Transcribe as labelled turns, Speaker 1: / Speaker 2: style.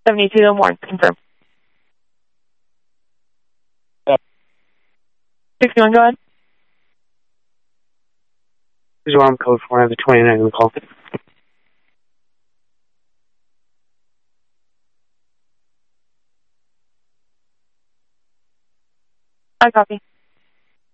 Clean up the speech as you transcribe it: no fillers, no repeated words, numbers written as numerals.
Speaker 1: 72 or more. Confirm. 61, go ahead.
Speaker 2: This is alarm code 4. I have the 29 on the call.
Speaker 1: I copy.